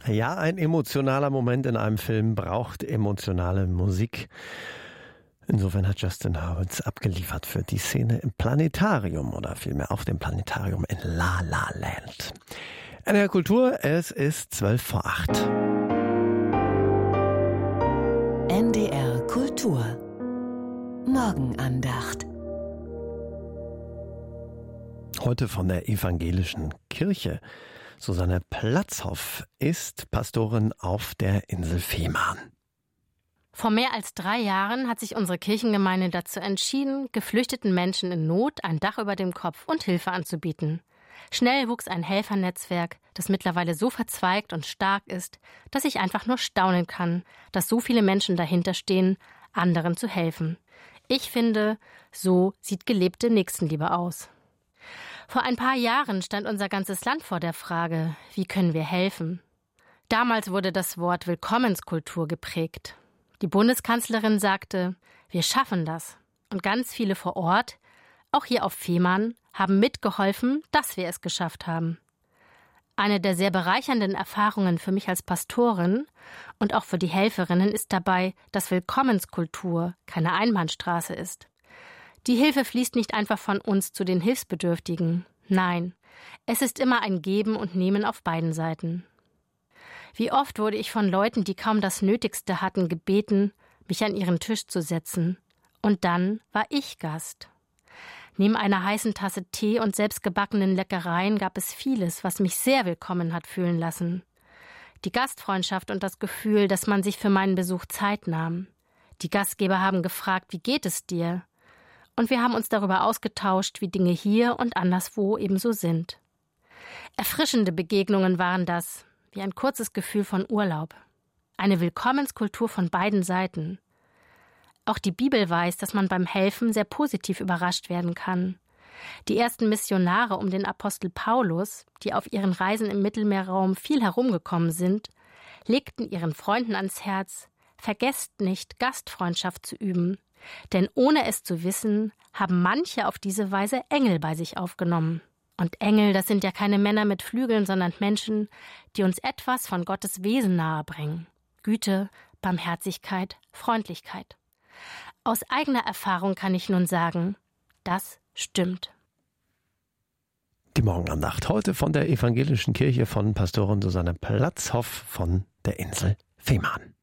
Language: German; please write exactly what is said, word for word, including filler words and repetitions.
Ja, ein emotionaler Moment in einem Film braucht emotionale Musik. Insofern hat Justin Hurwitz abgeliefert für die Szene im Planetarium oder vielmehr auf dem Planetarium in La La Land. N D R Kultur, es ist zwölf vor acht. N D R Kultur Morgenandacht. Heute von der Evangelischen Kirche. Susanne Platzhoff ist Pastorin auf der Insel Fehmarn. Vor mehr als drei Jahren hat sich unsere Kirchengemeinde dazu entschieden, geflüchteten Menschen in Not ein Dach über dem Kopf und Hilfe anzubieten. Schnell wuchs ein Helfernetzwerk, das mittlerweile so verzweigt und stark ist, dass ich einfach nur staunen kann, dass so viele Menschen dahinter stehen, anderen zu helfen. Ich finde, so sieht gelebte Nächstenliebe aus. Vor ein paar Jahren stand unser ganzes Land vor der Frage, wie können wir helfen? Damals wurde das Wort Willkommenskultur geprägt. Die Bundeskanzlerin sagte, wir schaffen das. Und ganz viele vor Ort, auch hier auf Fehmarn, haben mitgeholfen, dass wir es geschafft haben. Eine der sehr bereichernden Erfahrungen für mich als Pastorin und auch für die Helferinnen ist dabei, dass Willkommenskultur keine Einbahnstraße ist. Die Hilfe fließt nicht einfach von uns zu den Hilfsbedürftigen. Nein, es ist immer ein Geben und Nehmen auf beiden Seiten. Wie oft wurde ich von Leuten, die kaum das Nötigste hatten, gebeten, mich an ihren Tisch zu setzen. Und dann war ich Gast. Neben einer heißen Tasse Tee und selbstgebackenen Leckereien gab es vieles, was mich sehr willkommen hat fühlen lassen. Die Gastfreundschaft und das Gefühl, dass man sich für meinen Besuch Zeit nahm. Die Gastgeber haben gefragt, wie geht es dir? Und wir haben uns darüber ausgetauscht, wie Dinge hier und anderswo ebenso sind. Erfrischende Begegnungen waren das, wie ein kurzes Gefühl von Urlaub. Eine Willkommenskultur von beiden Seiten. Auch die Bibel weiß, dass man beim Helfen sehr positiv überrascht werden kann. Die ersten Missionare um den Apostel Paulus, die auf ihren Reisen im Mittelmeerraum viel herumgekommen sind, legten ihren Freunden ans Herz, vergesst nicht, Gastfreundschaft zu üben. Denn ohne es zu wissen, haben manche auf diese Weise Engel bei sich aufgenommen. Und Engel, das sind ja keine Männer mit Flügeln, sondern Menschen, die uns etwas von Gottes Wesen nahebringen. Güte, Barmherzigkeit, Freundlichkeit. Aus eigener Erfahrung kann ich nun sagen, das stimmt. Die Morgenandacht heute von der Evangelischen Kirche von Pastorin Susanne Platzhoff von der Insel Fehmarn.